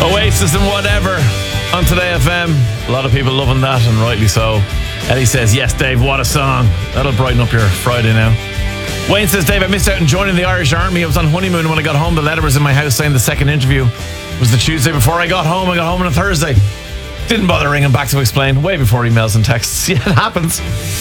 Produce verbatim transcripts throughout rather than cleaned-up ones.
Oasis and Whatever on Today F M. A lot of people loving that, and rightly so. Eddie says, yes, Dave, what a song. That'll brighten up your Friday now. Wayne says, Dave, I missed out on joining the Irish Army. I was on honeymoon when I got home. The letter was in my house saying the second interview was the Tuesday before I got home. I got home on a Thursday. Didn't bother ringing back to explain. Way before emails and texts. Yeah, it happens.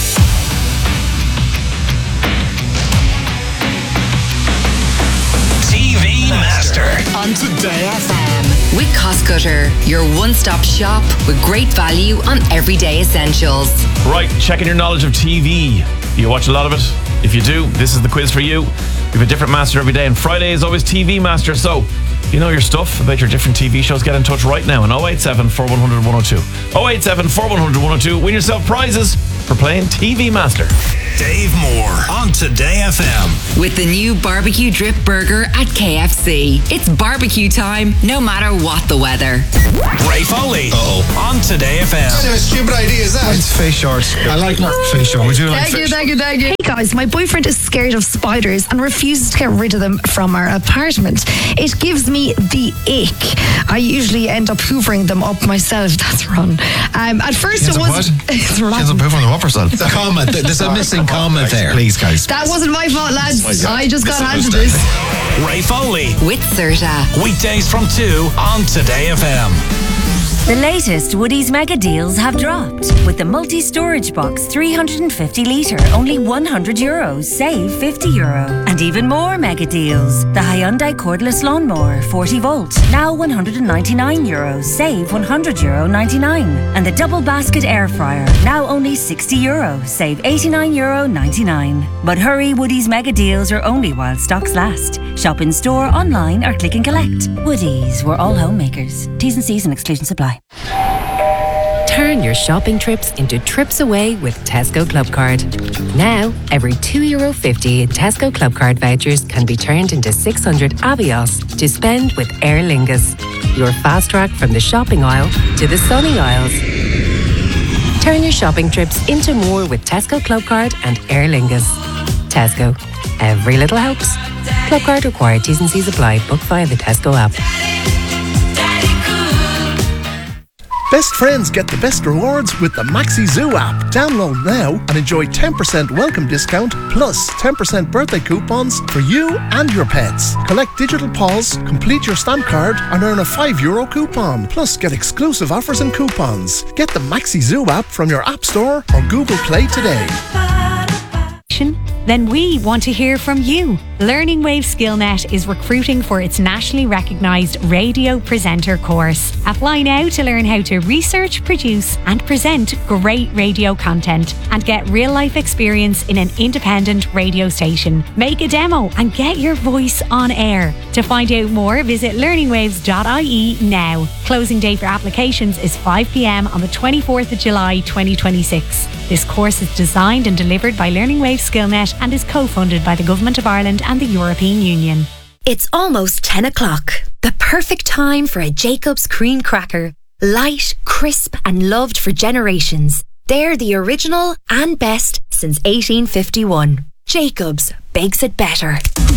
T V Master on Today F M with Cost Cutter, your one-stop shop with great value on everyday essentials. Right, checking your knowledge of T V. Do you watch a lot of it? If you do, this is the quiz for you. We have a different master every day, and Friday is always T V Master. So, if you know your stuff about your different T V shows, get in touch right now on oh eight seven, four one zero zero, one oh two. oh eight seven, four one zero zero, one oh two. Win yourself prizes for playing T V Master. Dave Moore on Today F M. With the new barbecue drip burger at K F C. It's barbecue time, no matter what the weather. Ray Foley Uh-oh. on Today F M. What kind of a stupid idea is that? It's face short. I like face short. Would you like Thank you, fish? thank you, thank you. Hey guys, my boyfriend is scared of spiders and refuses to get rid of them from our apartment. It gives me the ick. I usually end up hoovering them up myself. That's wrong. Um, at first it was... It's She has a poo from the whopper cell. The comment. There's a missing comment there. Please, guys. That wasn't my fault, lads. I just got handed this. Ray Foley. With Serta. Weekdays from two on Today F M. The latest Woodies mega deals have dropped. With the multi-storage box three hundred fifty litre, only one hundred euros, save fifty euro. And even more mega deals. The Hyundai cordless lawnmower forty volt, now one hundred ninety-nine euros, save one hundred euro ninety-nine. And the double basket air fryer, now only sixty euro, save eighty-nine euro ninety-nine. But hurry, Woodies mega deals are only while stocks last. Shop in store, online or click and collect. Woodies, we're all homemakers. T's and C's and exclusion supply. Turn your shopping trips into trips away with Tesco Clubcard. Now, every two euro fifty in Tesco Clubcard vouchers can be turned into six hundred Avios to spend with Aer Lingus. Your fast track from the shopping aisle to the sunny aisles. Turn your shopping trips into more with Tesco Clubcard and Aer Lingus. Tesco. Every little helps. Clubcard required. T's and C's apply. Book via the Tesco app. Best friends get the best rewards with the Maxi Zoo app. Download now and enjoy ten percent welcome discount plus ten percent birthday coupons for you and your pets. Collect digital paws, complete your stamp card and earn a five euro coupon. Plus get exclusive offers and coupons. Get the Maxi Zoo app from your App Store or Google Play today. Then we want to hear from you. Learning Wave SkillNet is recruiting for its nationally recognised radio presenter course. Apply now to learn how to research, produce and present great radio content and get real life experience in an independent radio station. Make a demo and get your voice on air. To find out more, visit learning waves dot I E now. Closing date for applications is five p.m. on the twenty-fourth of July twenty twenty-six. This course is designed and delivered by Learning Wave SkillNet and is co-funded by the Government of Ireland and the European Union. It's almost ten o'clock. The perfect time for a Jacob's cream cracker. Light, crisp and loved for generations. They're the original and best since eighteen fifty-one. Jacob's bakes it better.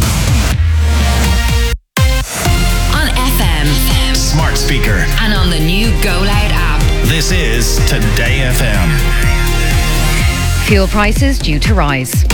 On F M. Smart speaker. And on the new Go Loud app. This is Today F M. Fuel prices due to rise.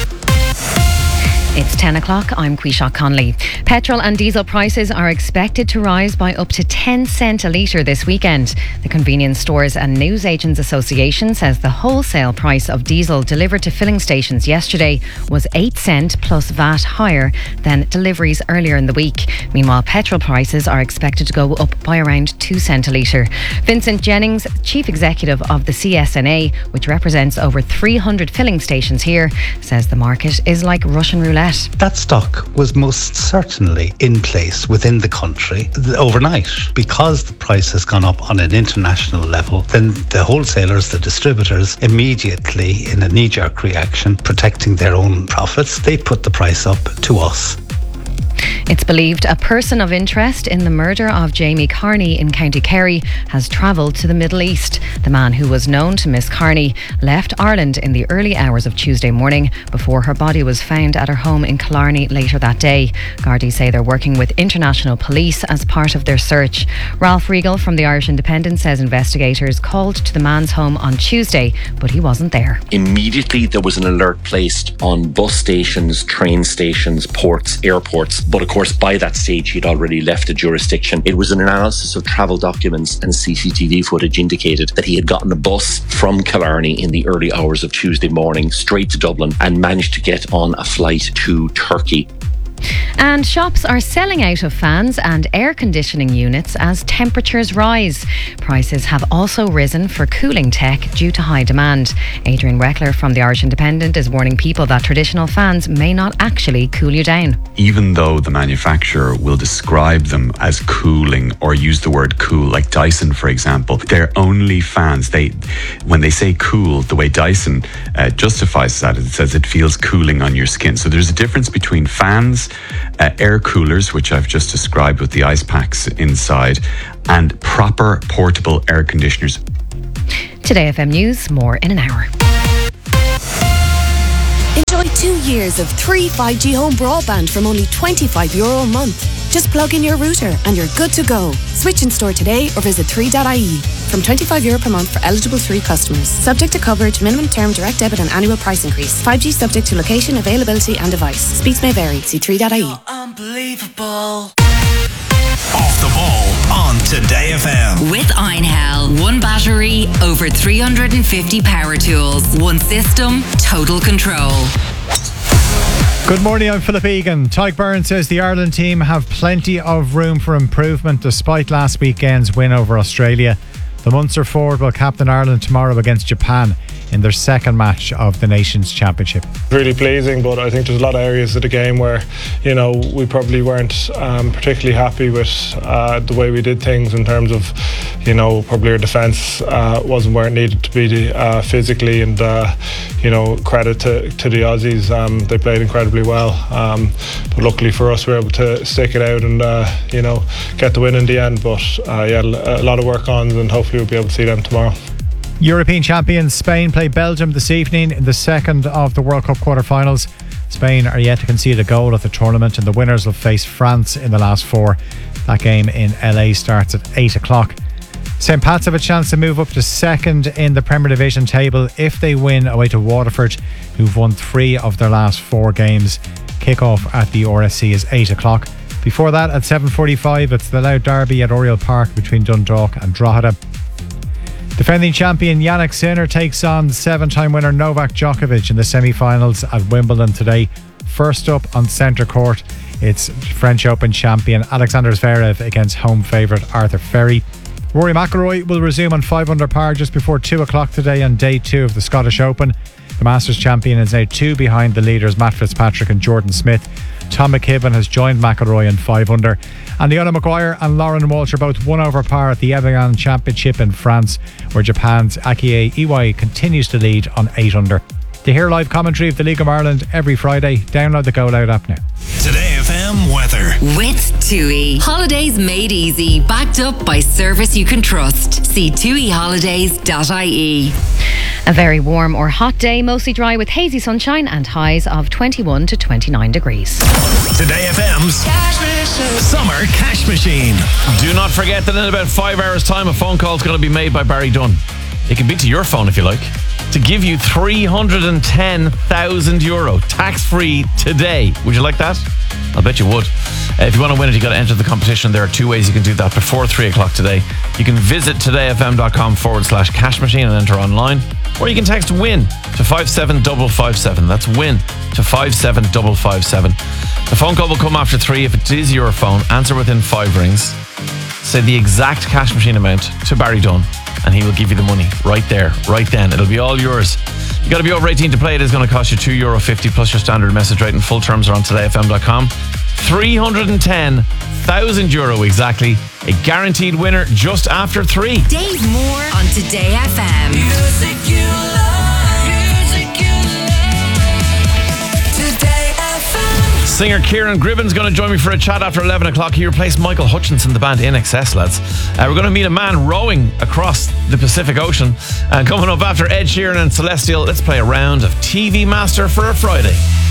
It's ten o'clock. I'm Quisha Conley. Petrol and diesel prices are expected to rise by up to ten cent a litre this weekend. The Convenience Stores and Newsagents Association says the wholesale price of diesel delivered to filling stations yesterday was eight cent plus V A T higher than deliveries earlier in the week. Meanwhile, petrol prices are expected to go up by around two cent a litre. Vincent Jennings, Chief Executive of the C S N A, which represents over three hundred filling stations here, says the market is like Russian roulette. That stock was most certainly in place within the country overnight. Because the price has gone up on an international level, then the wholesalers, the distributors, immediately, in a knee-jerk reaction, protecting their own profits, they put the price up to us. It's believed a person of interest in the murder of Jamie Carney in County Kerry has travelled to the Middle East. The man who was known to Miss Carney left Ireland in the early hours of Tuesday morning before her body was found at her home in Killarney later that day. Gardaí say they're working with international police as part of their search. Ralph Regal from the Irish Independent says investigators called to the man's home on Tuesday, but he wasn't there. Immediately there was an alert placed on bus stations, train stations, ports, airports, but of course by that stage he'd already left the jurisdiction. It was an analysis of travel documents and C C T V footage indicated that he had gotten a bus from Killarney in the early hours of Tuesday morning straight to Dublin and managed to get on a flight to Turkey. And shops are selling out of fans and air conditioning units as temperatures rise. Prices have also risen for cooling tech due to high demand. Adrian Weckler from the Irish Independent is warning people that traditional fans may not actually cool you down. Even though the manufacturer will describe them as cooling or use the word cool, like Dyson, for example, they're only fans. They, when they say cool, the way Dyson uh, justifies that, it says it feels cooling on your skin. So there's a difference between fans, Uh, air coolers, which I've just described with the ice packs inside, and proper portable air conditioners. Today F M News, more in an hour. Enjoy two years of free five G home broadband from only twenty-five euro a month. Just plug in your router and you're good to go. Switch in store today or visit three dot I E. From twenty-five euro per month for eligible three customers. Subject to coverage, minimum term, direct debit and annual price increase. five G subject to location, availability and device. Speeds may vary. See three dot I E. Unbelievable. Off the ball on Today F M. With Einhell, one battery, over three hundred fifty power tools, one system, total control. Good morning, I'm Philip Egan. Tyke Byrne says the Ireland team have plenty of room for improvement despite last weekend's win over Australia. The Munster forward will captain Ireland tomorrow against Japan in their second match of the Nations Championship. Really pleasing, but I think there's a lot of areas of the game where, you know, we probably weren't um, particularly happy with uh, the way we did things in terms of, you know, probably our defence uh, wasn't where it needed to be uh, physically, and uh, you know, credit to, to the Aussies, um, they played incredibly well, um, but luckily for us we were able to stick it out and uh, you know, get the win in the end. But uh, yeah, a lot of work on, and hopefully we'll be able to see them tomorrow. European champions Spain play Belgium this evening in the second of the World Cup quarter-finals. Spain are yet to concede a goal at the tournament, and the winners will face France in the last four. That game in L A starts at eight o'clock. Saint Pat's have a chance to move up to second in the Premier Division table if they win away to Waterford, who've won three of their last four games. Kick-off at the R S C is eight o'clock. Before that, at seven forty-five, it's the Louth Derby at Oriel Park between Dundalk and Drogheda. Defending champion Yannick Sinner takes on seven-time winner Novak Djokovic in the semi-finals at Wimbledon today. First up on centre court, it's French Open champion Alexander Zverev against home favourite Arthur Ferry. Rory McIlroy will resume on five under par just before two o'clock today on day two of the Scottish Open. The Masters champion is now two behind the leaders Matt Fitzpatrick and Jordan Smith. Tom McKibben has joined McIlroy in five under. And Leona Maguire and Lauren Walsh are both one over par at the Evian Championship in France, where Japan's Akie Iwai continues to lead on eight under. To hear live commentary of the League of Ireland every Friday, download the Go Loud app now. Today F M weather. With TUI. Holidays made easy. Backed up by service you can trust. See tui holidays dot I E. A very warm or hot day, mostly dry with hazy sunshine and highs of twenty-one to twenty-nine degrees. Today F M's Summer Cash Machine. Do not forget that in about five hours' time, a phone call is going to be made by Barry Dunn. It can be to your phone if you like, to give you three hundred ten thousand euro tax-free today. Would you like that? I'll bet you would. Uh, if you want to win it, you got to enter the competition. There are two ways you can do that before three o'clock today. You can visit todayfm.com forward slash cash machine and enter online, or you can text WIN to five seven five five seven. That's WIN to five seven five five seven. The phone call will come after three. If it is your phone, answer within five rings. Say the exact cash machine amount to Barry Dunn, and he will give you the money right there, right then. It'll be all yours. You got to be over eighteen to play. It is going to cost you two euro fifty plus your standard message rate, and full terms are on today f m dot com. three hundred ten thousand euro exactly. A guaranteed winner just after three. Dave Moore on Today F M. Music you love. Music you love. Today F M. Singer Kieran Gribben's going to join me for a chat after eleven o'clock. He replaced Michael Hutchinson, the band I N X S, lads. Uh, we're going to meet a man rowing across the Pacific Ocean. And coming up after Ed Sheeran and Celestial, let's play a round of T V Master for a Friday.